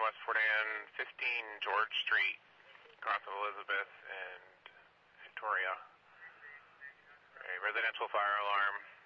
West Fordan, 15 George Street, across of Elizabeth and Victoria. A residential fire alarm.